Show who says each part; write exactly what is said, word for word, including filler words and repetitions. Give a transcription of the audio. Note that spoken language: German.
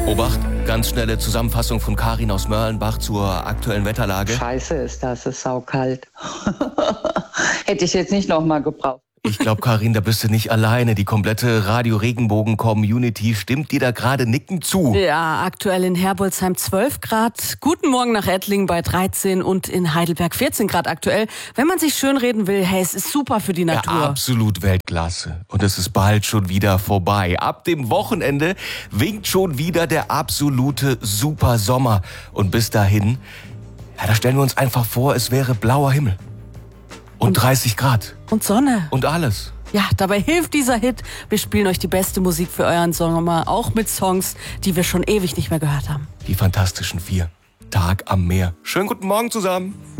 Speaker 1: Obacht, ganz schnelle Zusammenfassung von Karin aus Mörlenbach zur aktuellen Wetterlage.
Speaker 2: Scheiße ist das, es ist saukalt. Hätte ich jetzt nicht nochmal gebraucht.
Speaker 1: Ich glaube, Karin, da bist du nicht alleine. Die komplette Radio-Regenbogen-Community stimmt dir da gerade nickend zu.
Speaker 3: Ja, aktuell in Herbolzheim zwölf Grad. Guten Morgen nach Ettlingen bei dreizehn und in Heidelberg vierzehn Grad aktuell. Wenn man sich schönreden will, hey, es ist super für die Natur.
Speaker 1: Ja, absolut Weltklasse. Und es ist bald schon wieder vorbei. Ab dem Wochenende winkt schon wieder der absolute Super-Sommer. Und bis dahin, ja, da stellen wir uns einfach vor, es wäre blauer Himmel. Und, und dreißig Grad.
Speaker 3: Und Sonne.
Speaker 1: Und alles.
Speaker 3: Ja, dabei hilft dieser Hit. Wir spielen euch die beste Musik für euren Sommer, auch mit Songs, die wir schon ewig nicht mehr gehört haben.
Speaker 1: Die Fantastischen Vier. Tag am Meer. Schönen guten Morgen zusammen.